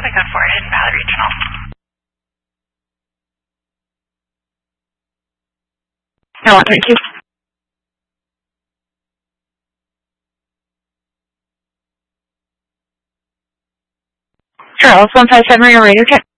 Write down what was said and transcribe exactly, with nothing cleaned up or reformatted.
Copy code forwarded, Valley Regional. No, one thirty-two. Charles, one five seven, radio check.